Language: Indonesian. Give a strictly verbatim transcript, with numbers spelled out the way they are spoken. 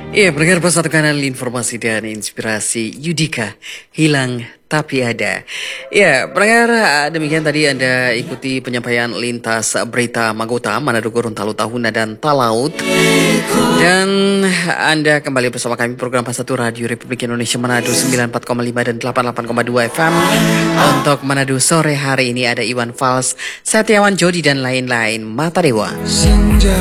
Iya, pendengar pas satu kanal informasi dan inspirasi Yudika hilang tapi ada. Ya, pendengar demikian tadi Anda ikuti penyampaian lintas berita Magota, Manado, Gorontalo, Tahuna dan Talaut. Dan Anda kembali bersama kami program Pas satu Radio Republik Indonesia Manado sembilan puluh empat koma lima dan delapan puluh delapan koma dua F M. Untuk Manado sore hari ini ada Iwan Fals, Setiawan Jody dan lain-lain. Mata Dewa.